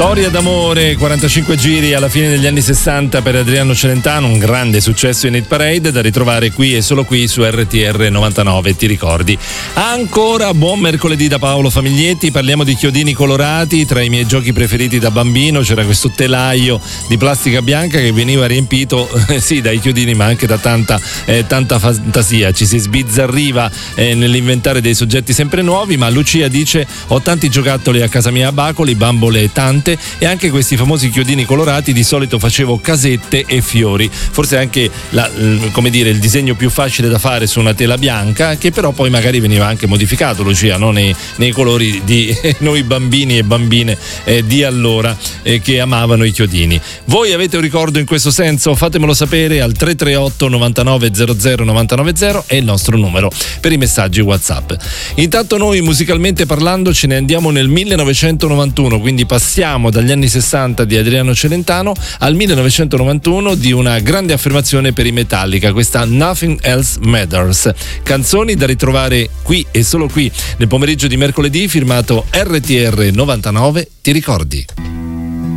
Storia d'amore, 45 giri alla fine degli anni 60 per Adriano Celentano, un grande successo in Hit Parade da ritrovare qui e solo qui su RTR 99, ti ricordi? Ancora buon mercoledì da Paolo Famiglietti, parliamo di chiodini colorati. Tra i miei giochi preferiti da bambino c'era questo telaio di plastica bianca che veniva riempito sì dai chiodini ma anche da tanta fantasia, ci si sbizzarriva nell'inventare dei soggetti sempre nuovi. Ma Lucia dice: ho tanti giocattoli a casa mia a Bacoli, bambole tante, e anche questi famosi chiodini colorati. Di solito facevo casette e fiori, forse anche il disegno più facile da fare su una tela bianca, che però poi magari veniva anche modificato, Lucia, no? nei colori di noi bambini e bambine di allora che amavano i chiodini. Voi avete un ricordo in questo senso? Fatemelo sapere al 338 99 00 990, è il nostro numero per i messaggi WhatsApp. Intanto noi, musicalmente parlando, ce ne andiamo nel 1991, quindi passiamo dagli anni 60 di Adriano Celentano al 1991 di una grande affermazione per i Metallica, questa Nothing Else Matters, canzoni da ritrovare qui e solo qui nel pomeriggio di mercoledì, firmato RTR 99, ti ricordi?